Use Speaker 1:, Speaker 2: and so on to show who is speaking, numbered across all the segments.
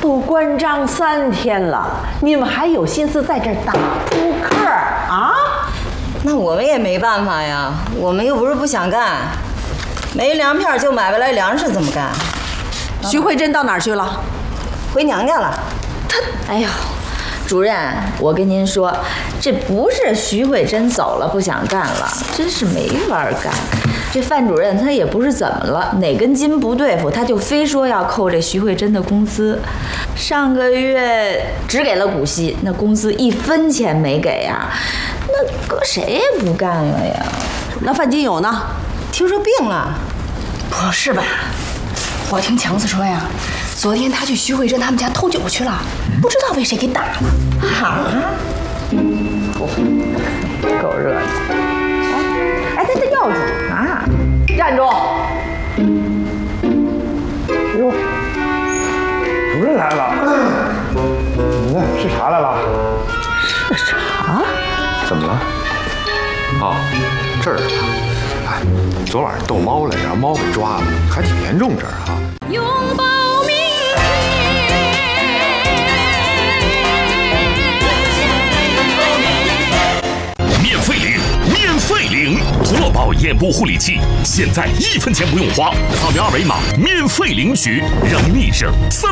Speaker 1: 都关张3天了，你们还有心思在这儿打扑克啊？
Speaker 2: 那我们也没办法呀，我们又不是不想干，没粮票就买不来粮食，怎么干？
Speaker 1: 徐慧珍到哪儿去了？
Speaker 2: 回娘家了。哎呦，主任，我跟您说，这不是徐慧珍走了不想干了，真是没法干。这范主任他也不是怎么了，哪根筋不对付，他就非说要扣这徐慧珍的工资。上个月只给了股息，那工资1分钱没给呀，那搁谁也不干了呀。
Speaker 1: 那范金友呢？
Speaker 2: 听说病了。
Speaker 3: 不是吧？我听强子说呀，昨天他去徐慧珍他们家偷酒去了，不知道被谁给打了。
Speaker 2: 好，够热闹。哎，他要主啊！
Speaker 1: 站住！
Speaker 4: 哟，主任来了，你呢？视察来了？
Speaker 1: 视察？
Speaker 4: 怎么了？哦，这儿啊！哎，昨晚逗猫来着，让猫给抓了，还挺严重这儿啊。
Speaker 5: 拥抱明
Speaker 6: 天，免费领，免费领！涂乐宝眼部护理器，现在1分钱不用花，扫描2维码免费领取，让你省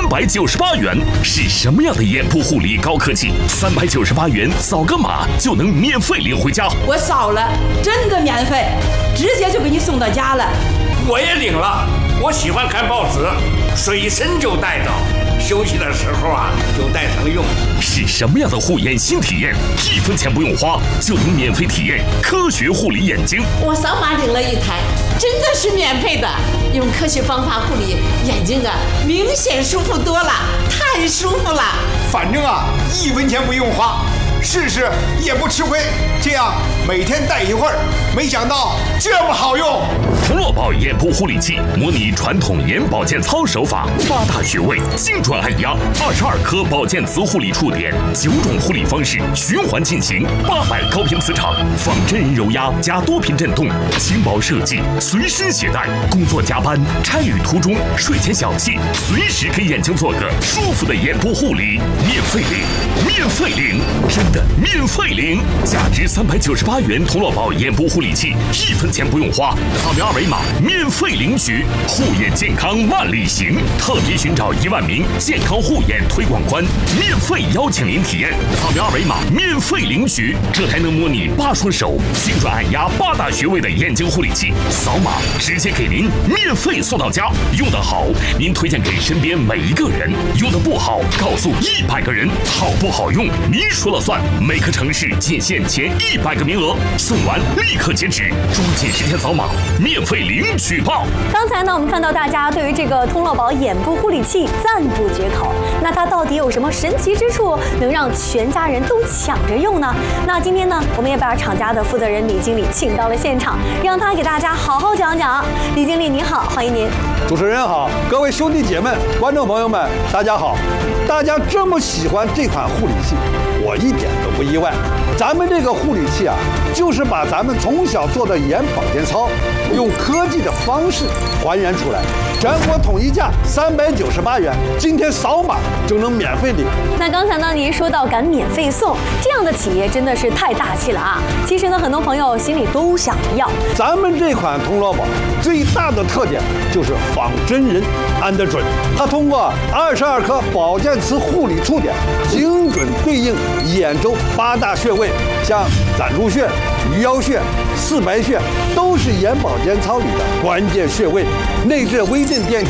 Speaker 6: 398元。是什么样的眼部护理高科技？398元扫个码就能免费领回家。
Speaker 7: 我扫了，真的免费，直接就给你送到家了。
Speaker 8: 我也领了，我喜欢看报纸，随身就带着，休息的时候啊就带上用。
Speaker 6: 是什么样的护眼新体验？1分钱不用花就能免费体验科学护理眼睛。
Speaker 9: 我扫码领了1台，真的是免费的。用科学方法护理眼睛啊，明显舒服多了，太舒服了。
Speaker 10: 反正啊，1分钱不用花，试试也不吃亏。这样每天戴一会儿，没想到这么好用。
Speaker 6: 涂乐宝眼部护理器模拟传统眼保健操手法，8大穴位精准按压，22颗保健磁护理触点，9种护理方式循环进行，800高频磁场，仿真人揉压加多频震动，轻薄设计，随身携带，工作加班、差旅途中、睡前小憩，随时给眼睛做个舒服的眼部护理，免费领，免费领，真的免费领！价值398元涂乐宝眼部护理器，1分钱不用花，扫描2维码免费领取，护眼健康万里行，特别寻找1万名健康护眼推广官，免费邀请您体验，扫描2维码免费领取，这还能模拟8双手精准按压8大穴位的眼睛护理器，扫码直接给您免费送到家，用得好您推荐给身边每一个人，用得不好告诉100个人，好不好用您说了算，每个城市仅限前100个名额，送完立刻截止，抓紧时间扫码免费领取吧。
Speaker 11: 刚才呢，我们看到大家对于这个通乐宝眼部护理器赞不绝口，那它到底有什么神奇之处，能让全家人都抢着用呢？那今天呢，我们也把厂家的负责人李经理请到了现场，让他给大家好好讲讲。李经理你好，欢迎您。
Speaker 12: 主持人好，各位兄弟姐妹、观众朋友们，大家好！大家这么喜欢这款护理器，我一点都不意外。咱们这个护理器啊，就是把咱们从小做的眼保健操，用科技的方式还原出来。全国统一价398元，今天扫码就能免费领。
Speaker 11: 那刚才呢，您说到敢免费送，这样的企业真的是太大气了啊！其实呢，很多朋友心里都想要。
Speaker 12: 咱们这款通乐宝最大的特点就是仿真人按得准，它通过22颗保健磁护理触点，精准对应眼周8大穴位，像攒竹穴、鱼腰穴、四白穴，都是眼保健操里的关键穴位。内置微电电机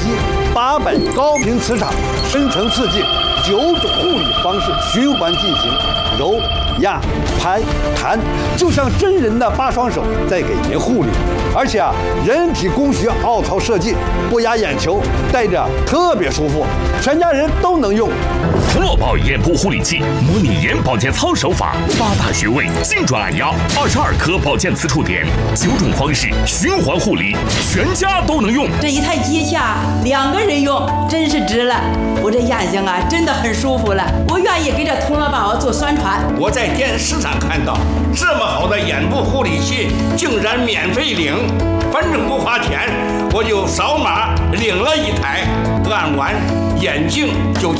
Speaker 12: ，800高频磁场，深层刺激，9种护理方式循环进行，揉、压、拍、弹，就像真人的8双手在给您护理。而且啊，人体工学凹槽设计，不压眼球，戴着特别舒服，全家人都能用。
Speaker 6: 涂乐宝眼部护理器模拟眼保健操手法，8大穴位精准按压，22颗保健磁触点，9种方式循环护理，全家都能用。
Speaker 7: 这一台机器啊，2个人用真是值了。我这眼睛啊真的很舒服了，我愿意给这通乐宝做宣传。
Speaker 8: 我在电视上看到这么好的眼部护理器，竟然免费领，反正不花钱，我就扫码领了1台，按完眼睛就